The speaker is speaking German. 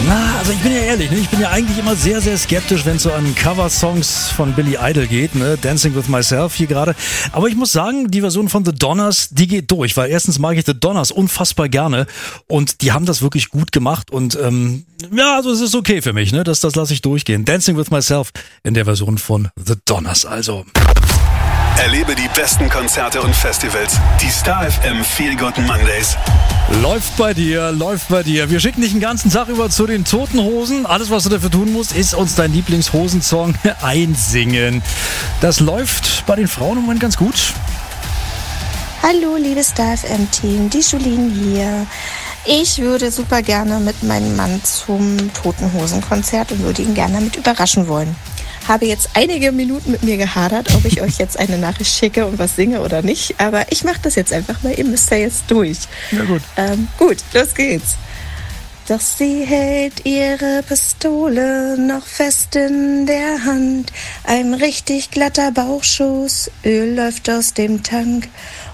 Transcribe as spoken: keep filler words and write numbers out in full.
Na, also ich bin ja ehrlich, ne? Ich bin ja eigentlich immer sehr, sehr skeptisch, wenn es so an Cover-Songs von Billy Idol geht, ne? Dancing with Myself hier gerade. Aber ich muss sagen, die Version von The Donners, die geht durch, weil erstens mag ich The Donners unfassbar gerne und die haben das wirklich gut gemacht und ähm, ja, also es ist okay für mich, ne? Das, das lasse ich durchgehen. Dancing with Myself in der Version von The Donners, also. Erlebe die besten Konzerte und Festivals. Die Star F M Feel Good Mondays. Läuft bei dir, läuft bei dir. Wir schicken dich den ganzen Tag über zu den Toten Hosen. Alles, was du dafür tun musst, ist uns dein Lieblingshosensong einsingen. Das läuft bei den Frauen im Moment ganz gut. Hallo, liebes Star F M-Team, die Julien hier. Ich würde super gerne mit meinem Mann zum Toten Hosen-Konzert und würde ihn gerne damit überraschen wollen. Habe jetzt einige Minuten mit mir gehadert, ob ich euch jetzt eine Nachricht schicke und was singe oder nicht. Aber ich mache das jetzt einfach mal. Ihr müsst ja jetzt durch. Ja, gut. Ähm, gut, los geht's. Doch sie hält ihre Pistole noch fest in der Hand. Ein richtig glatter Bauchschuss, Öl läuft aus dem Tank.